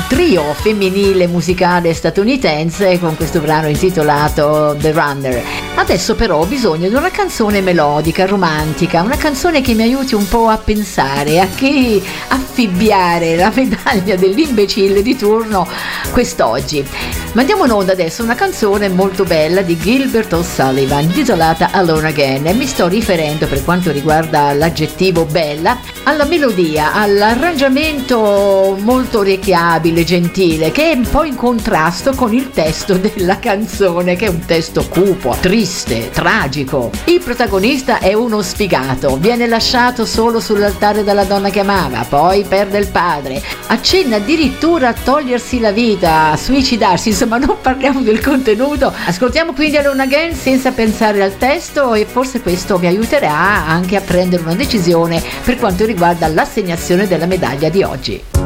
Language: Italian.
trio femminile musicale statunitense con questo brano intitolato The Runner. Adesso però ho bisogno di una canzone melodica, romantica, una canzone che mi aiuti un po' a pensare a chi affibbiare la medaglia dell'imbecille di turno quest'oggi. Mandiamo in onda adesso una canzone molto bella di Gilbert O'Sullivan intitolata Alone Again, e mi sto riferendo, per quanto riguarda l'aggettivo bella, alla melodia, all'arrangiamento molto orecchiabile, gentile, che è un po' in contrasto con il testo della canzone, che è un testo cupo, triste, tragico. Il protagonista è uno sfigato, viene lasciato solo sull'altare dalla donna che amava, poi perde il padre, accenna addirittura a togliersi la vita, a suicidarsi. Insomma, non parliamo del contenuto, ascoltiamo quindi Alone Again senza pensare al testo, e forse questo mi aiuterà anche a prendere una decisione per quanto riguarda l'assegnazione della medaglia di oggi.